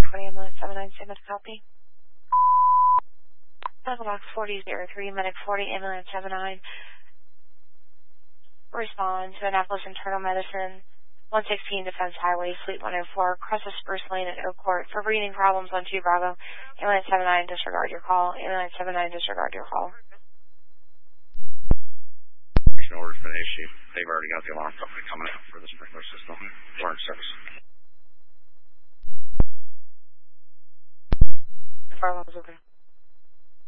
40 ambulance 79, say medic copy. Medical box 4003, medic 40, ambulance 79. Respond to Annapolis Internal Medicine, 116 Defense Highway, Fleet 104, cross the Spruce Lane at Oak Court. For breathing problems on 2 Bravo, ambulance 79, disregard your call. Ambulance 79, disregard your call. Order's been issued. They've already got the alarm company coming out for the sprinkler system. Alarm service. Bravo's okay.